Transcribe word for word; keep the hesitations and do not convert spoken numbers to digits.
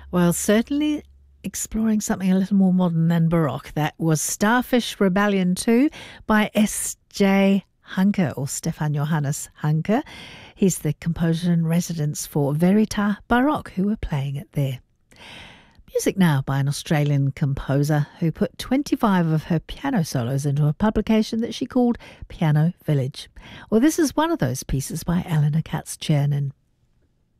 Well, certainly exploring something a little more modern than Baroque. That was Starfish Rebellion two by S J Hanke, or Stefan Johannes Hanke. He's the composer in residence for Verita Baroque, who were playing it there. Music now by an Australian composer who put twenty-five of her piano solos into a publication that she called Piano Village. Well, this is one of those pieces by Eleanor Katz-Chernin.